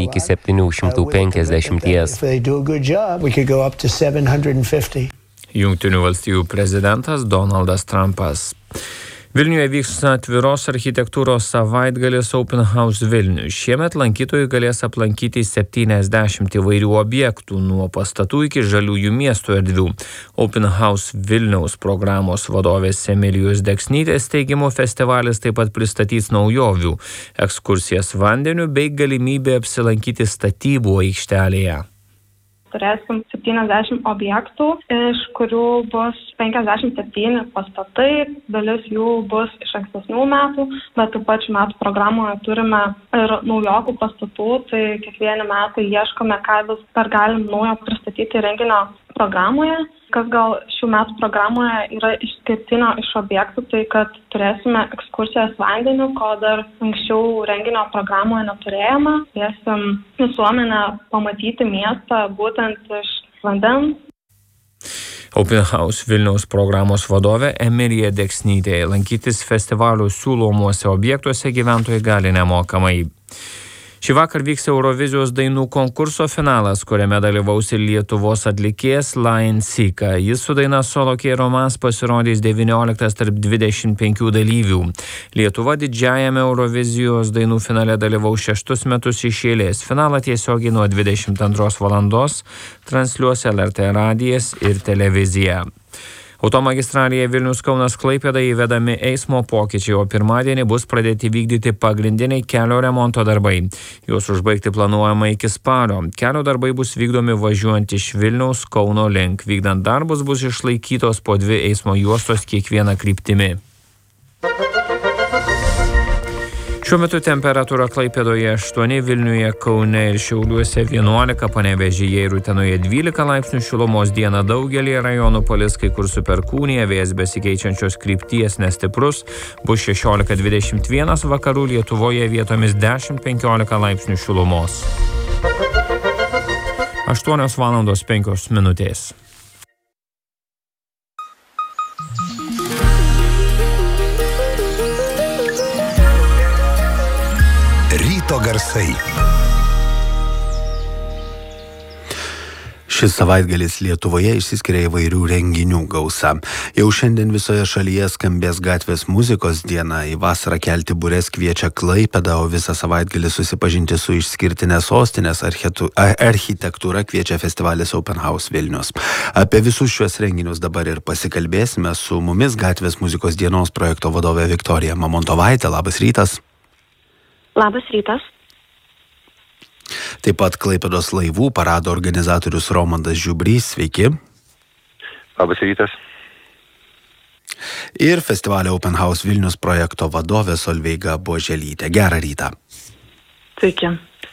iki 750. Jungtinių valstijų prezidentas Donaldas Trumpas. Vilniuje vyks atviros architektūros savaitgalis Open House Vilnius. Šiemet lankytojai galės aplankyti 70 įvairių objektų, nuo pastatų iki žaliųjų miesto erdvių. Open House Vilniaus programos vadovės Emilijos Deksnytės teigimu, festivalis taip pat pristatys naujovių, ekskursijas vandeniu bei galimybę apsilankyti statybų aikštelėje. Turėsim 70 objektų, iš kurių bus 57 pastatai, dalis jų bus iš ankstesnių metų, bet taip pat šių metų programoje turime ir naujokų pastatų, tai kiekvieną metą ieškome, ką vis dar galim naujo pristatyti renginio programoje. Kas gal šių metų programoje yra išskirtinio iš objektų, tai kad turėsime ekskursijas vandeniu, ko dar anksčiau renginio programoje neturėjome. Kviesim visuomenę pamatyti miestą būtent iš vandens. Open House Vilniaus programos vadovė Emilija Deksnytė. Lankytis festivalio siūlomuose objektuose gyventojai gali nemokamai. Šį vakar vyks Eurovizijos dainų konkurso finalas, kuriame dalyvaus ir Lietuvos atlikėjas Lion Sika. Jis su daina Solo Kei Romance pasirodys 19 tarp 25 dalyvių. Lietuva didžiajame Eurovizijos dainų finale dalyvaus 6 metus iš eilės. Finalą tiesiogiai nuo 22 valandos transliuos LRT radijas ir televizija. Automagistralėje Vilnius-Kaunas-Klaipėda įvedami eismo pokyčiai, o pirmadienį bus pradėti vykdyti pagrindiniai kelio remonto darbai. Juos užbaigti planuojama iki spalio. Kelio darbai bus vykdomi važiuojant iš Vilniaus Kauno link. Vykdant darbus bus išlaikytos po 2 eismo juostos kiekviena kryptimi. Šiuo metu temperatūra Klaipėdoje 8, Vilniuje, Kaune ir Šiauliuose 11, Panevėžyje ir Utenoje 12 laipsnių šilumos. Dieną daugelį rajonų palis, kai kur su perkūnija, vėjas besikeičiančios krypties nestiprus, bus 16-21, vakarų Lietuvoje vietomis 10-15 laipsnių šilumos. 8:05. Ryto garsai. Šis savaitgalis Lietuvoje išsiskiria įvairių renginių gausa. Jau šiandien visoje šalyje skambės gatvės muzikos diena. Į vasarą kelti bures kviečia Klaipėda, o visą savaitgalį susipažinti su išskirtinė sostinės architektūra kviečia festivalis Open House Vilnius. Apie visus šiuos renginius dabar ir pasikalbėsime su mumis gatvės muzikos dienos projekto vadovė Viktorija Mamontovaitė. Labas rytas. Labas rytas. Taip pat Klaipėdos laivų parado organizatorius Romandas Žiubrys. Sveiki. Labas rytas. Ir festivalio Open House Vilnius projekto vadovė Solveiga Buoželytė. Gerą rytą. Sveiki.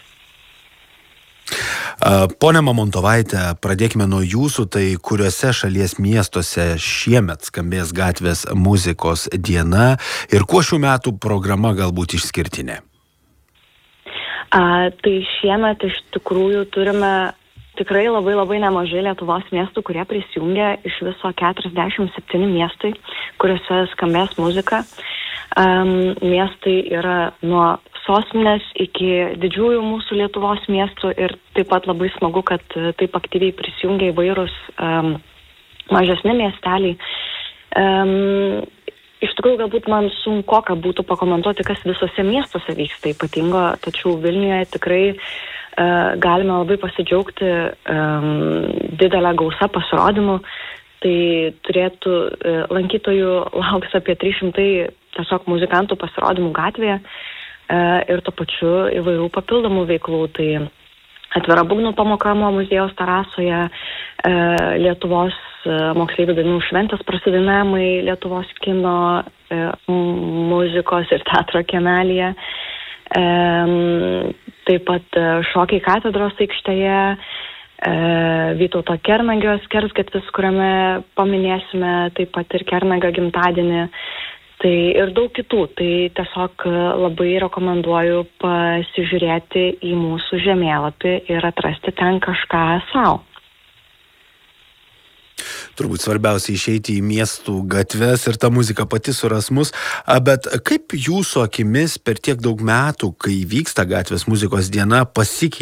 Pone Mamontovaitė, pradėkime nuo jūsų. Tai kuriuose šalies miestuose šiemet skambės gatvės muzikos diena ir kuo šių metų programa galbūt išskirtinė? Tai šiemet iš tikrųjų turime tikrai labai nemažai Lietuvos miestų, kurie prisijungia, iš viso 47 miestai, kuriuose skambės muzika. Miestai yra nuo sostinės iki didžiųjų mūsų Lietuvos miestų ir taip pat labai smagu, kad taip aktyviai prisijungia įvairūs mažesni miesteliai. Iš tikrųjų, galbūt man sunkoka būtų pakomentuoti, kas visose miestuose vyksta ypatingo, tačiau Vilniuje tikrai galime labai pasidžiaugti didelę gausą pasirodymų. Tai turėtų lankytojų lauks apie 300 tiesiog muzikantų pasirodymų gatvėje ir tuo pačiu įvairių papildomų veiklų. Tai atvira būgnų pamoka Mo muziejaus terasoje, Lietuvos moksleivių dainų šventės prasidinamai Lietuvos kino, muzikos ir teatro kiemelyje. Taip pat šokiai katedros aikštėje, Vytauto Kernagio skersgatvis, kuriame paminėsime taip pat ir Kernagio gimtadienį. Tai ir daug kitų. Tai tiesiog labai rekomenduoju pasižiūrėti į mūsų žemėlapį ir atrasti ten kažką savo. Turbūt svarbiausia išeiti į miestų gatves ir ta muzika pati suras mus. Bet kaip jūsų akimis per tiek daug metų, kai vyksta gatvės muzikos diena, pasikeitė